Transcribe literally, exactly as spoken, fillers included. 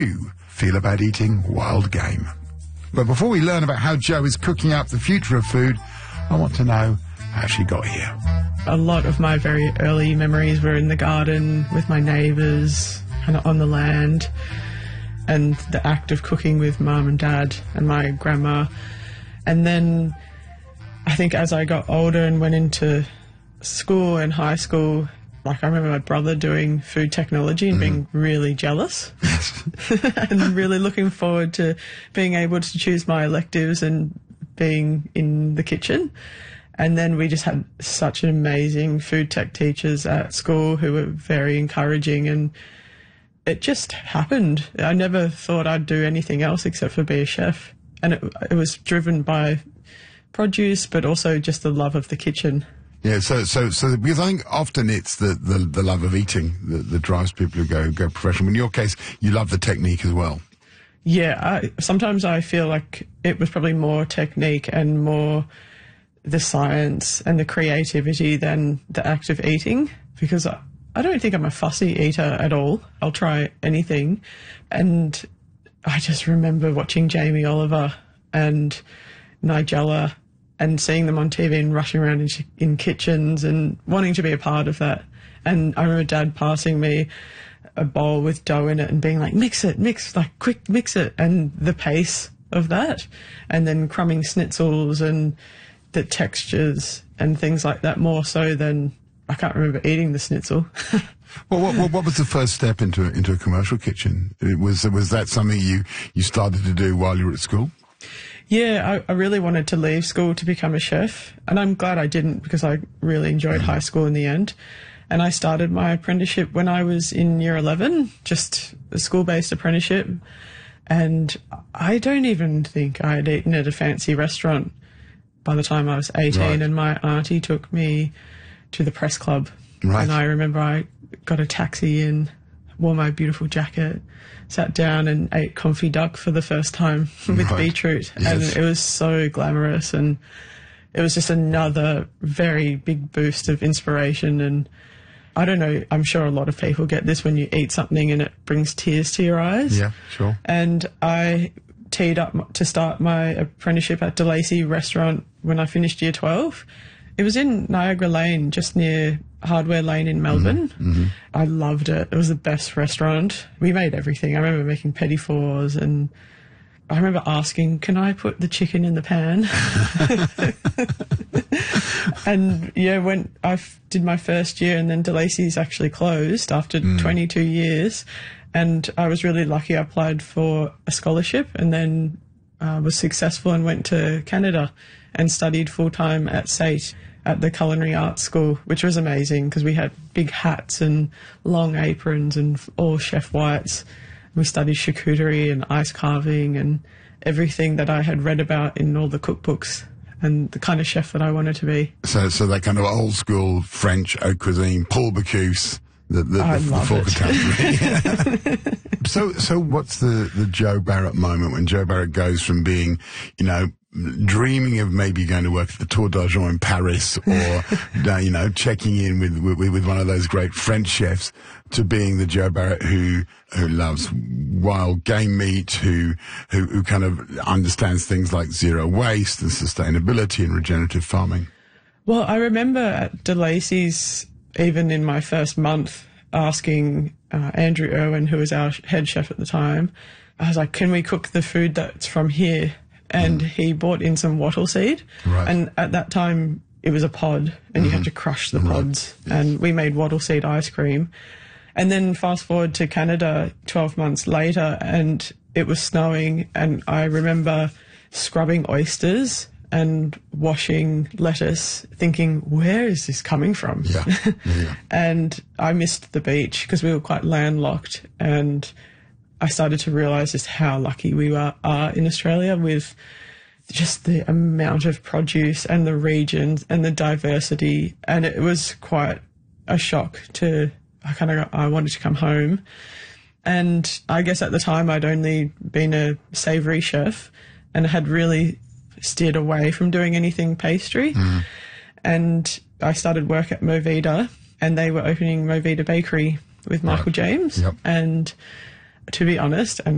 you feel about eating wild game. But before we learn about how Jo is cooking up the future of food, I want to know how she got here. A lot of my very early memories were in the garden with my neighbours and on the land, and the act of cooking with mum and dad and my grandma. And then I think as I got older and went into school and high school, like I remember my brother doing food technology and mm. being really jealous and really looking forward to being able to choose my electives and being in the kitchen. And then we just had such amazing food tech teachers at school who were very encouraging, and it just happened. I never thought I'd do anything else except for be a chef. And it, it was driven by produce, but also just the love of the kitchen. Yeah, so so so because I think often it's the, the, the love of eating that, that drives people who go go professional. In your case, you love the technique as well. Yeah, I, sometimes I feel like it was probably more technique and more the science and the creativity than the act of eating, because I, I don't think I'm a fussy eater at all. I'll try anything. And I just remember watching Jamie Oliver and Nigella and seeing them on T V and rushing around in, in kitchens and wanting to be a part of that. And I remember Dad passing me a bowl with dough in it and being like, mix it, mix, like, quick, mix it. And the pace of that. And then crumbing schnitzels and the textures and things like that, more so than I can't remember eating the schnitzel. Well, what, what, what was the first step into into a commercial kitchen? It was was that something you, you started to do while you were at school? Yeah, I, I really wanted to leave school to become a chef, and I'm glad I didn't, because I really enjoyed mm-hmm. high school in the end. And I started my apprenticeship when I was in year eleven, just a school-based apprenticeship. And I don't even think I had eaten at a fancy restaurant by the time I was eighteen, right. And my auntie took me to the press club. Right. And I remember I got a taxi and wore my beautiful jacket, sat down and ate confit duck for the first time with right. beetroot. Yes. And it was so glamorous, and it was just another very big boost of inspiration. And I don't know, I'm sure a lot of people get this when you eat something and it brings tears to your eyes. Yeah, sure. And I teed up to start my apprenticeship at De Lacy restaurant when I finished year twelve. It was in Niagara Lane, just near Hardware Lane in Melbourne. Mm-hmm. Mm-hmm. I loved it. It was the best restaurant. We made everything. I remember making petit fours, and I remember asking, can I put the chicken in the pan? And yeah, when I f- did my first year, and then De Lacy's actually closed after mm. twenty-two years. And I was really lucky. I applied for a scholarship and then uh, was successful and went to Canada and studied full-time at S A T at the Culinary Arts School, which was amazing because we had big hats and long aprons and all chef whites. We studied charcuterie and ice carving and everything that I had read about in all the cookbooks, and the kind of chef that I wanted to be. So so that kind of old-school French haute cuisine, Paul Bocuse. The, the, I the, love the it. so, so what's the, the Jo Barrett moment when Jo Barrett goes from being, you know, dreaming of maybe going to work at the Tour d'Argent in Paris, or, you know, checking in with, with with one of those great French chefs, to being the Jo Barrett who who loves wild game meat, who who who kind of understands things like zero waste and sustainability and regenerative farming? Well, I remember at De Lacy's, even in my first month, asking uh, Andrew Irwin, who was our head chef at the time, I was like, can we cook the food that's from here? And mm. he brought in some wattle seed. Right. And at that time, it was a pod, and mm-hmm. you had to crush the pods. Right. Yes. And we made wattle seed ice cream. And then fast forward to Canada twelve months later, and it was snowing, and I remember scrubbing oysters and washing lettuce, thinking, where is this coming from? Yeah. Yeah. And I missed the beach because we were quite landlocked, and I started to realise just how lucky we are, are in Australia with just the amount of produce and the regions and the diversity. And it was quite a shock to, I kind of, I wanted to come home. And I guess at the time I'd only been a savoury chef and had really steered away from doing anything pastry. Mm. And I started work at Movida, and they were opening Movida Bakery with Michael right. James. Yep. And to be honest, and